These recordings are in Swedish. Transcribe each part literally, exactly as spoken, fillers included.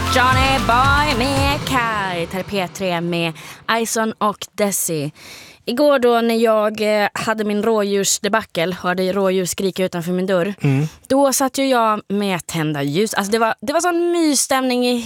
Johnny Boy med Kite. Här är P tre med Ison och Desi. Igår då när jag hade min rådjursdebackel, hörde rådjur skrika utanför min dörr. Mm. Då satt ju jag med tända ljus. Alltså det var, det var sån mysstämning i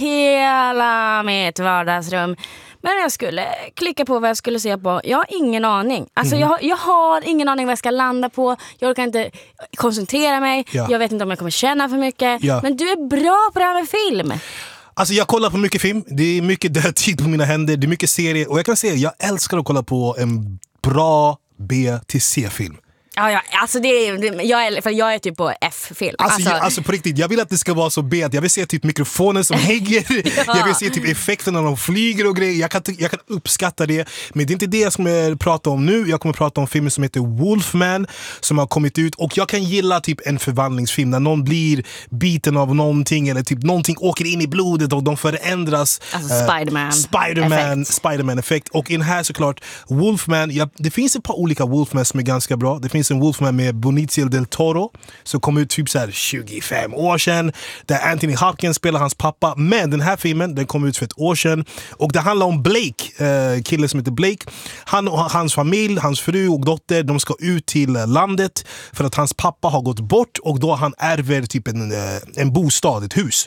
hela mitt vardagsrum. Men jag skulle klicka på vad jag skulle se på. Jag har ingen aning. Alltså mm. jag, jag har ingen aning vad jag ska landa på. Jag kan inte koncentrera mig. Ja. Jag vet inte om jag kommer känna för mycket. Ja. Men du är bra på det här med film. Alltså jag kollar på mycket film. Det är mycket dödtid på mina händer. Det är mycket serier. Och jag kan säga, jag älskar att kolla på en bra B till C-film. Ja, ja, alltså det är, jag, är, för jag är typ på F-film. Alltså, alltså. Jag, alltså på riktigt, jag vill att det ska vara så B. Jag vill se typ mikrofonen som hänger. Ja. Jag vill se typ effekterna när de flyger och grejer. Jag kan, jag kan uppskatta det. Men det är inte det jag kommer prata om nu. Jag kommer prata om filmen som heter Wolfman, som har kommit ut. Och jag kan gilla typ en förvandlingsfilm när någon blir biten av någonting, eller typ någonting åker in i blodet och de förändras. Alltså uh, Spider-Man Spider-Man, Spider-Man-effekt. Och i den här såklart Wolfman, ja, det finns ett par olika Wolfman som är ganska bra. Det finns en Wolfman med Benicio del Toro som kom ut typ så här tjugofem år sedan, där Anthony Hopkins spelar hans pappa. Men den här filmen, den kom ut för ett år sedan och det handlar om Blake, eh, killen som heter Blake. Han och hans familj, hans fru och dotter, de ska ut till landet för att hans pappa har gått bort och då han ärver typ en, en bostad, ett hus.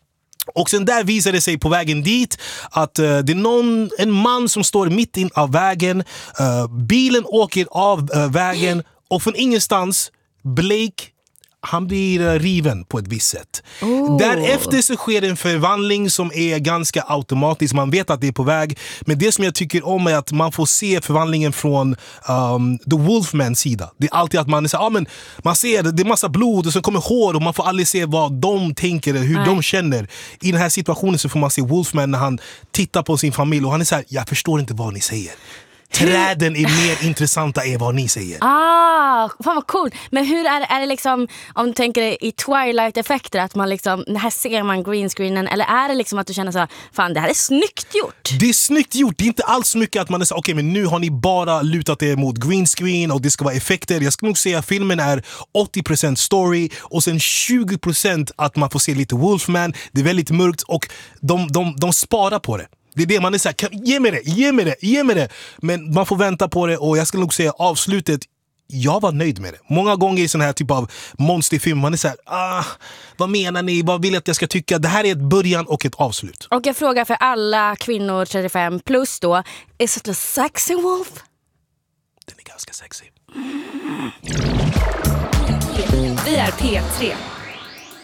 Och sen där visar det sig på vägen dit att uh, det är någon, en man som står mitt in av vägen. Uh, bilen åker av uh, vägen och från ingenstans Blake, han blir uh, riven på ett visst sätt. Oh. Därefter så sker en förvandling som är ganska automatisk. Man vet att det är på väg. Men det som jag tycker om är att man får se förvandlingen från um, The Wolfmans sida. Det är alltid att man, är så, ah, men man ser det, det är massa blod och så kommer hår och man får aldrig se vad de tänker eller hur Nej. de känner. I den här situationen så får man se Wolfman när han tittar på sin familj och han är så här, jag förstår inte vad ni säger. Träden är mer intressanta än vad ni säger. Ah, fan vad cool. Men hur är det, är det liksom, om du tänker i Twilight-effekter, att man liksom, här ser man greenscreenen, eller är det liksom att du känner så, fan det här är snyggt gjort? Det är snyggt gjort, det är inte alls mycket att man är så, okej okay, men nu har ni bara lutat er mot greenscreen och det ska vara effekter. Jag ska nog säga att filmen är åttio procent story och sen tjugo procent att man får se lite Wolfman. Det är väldigt mörkt och de, de, de sparar på det. Det är det man är så här, ge mig det, ge mig det, ge mig det. Men man får vänta på det och jag skulle nog säga avslutet, jag var nöjd med det. Många gånger i sån här typ av monsterfilm, man är så här, ah, vad menar ni? Vad vill jag att jag ska tycka? Det här är ett början och ett avslut. Och jag frågar för alla kvinnor trettiofem plus då, is it a sexy wolf? Den är ganska sexy. Mm. Vi är P tre.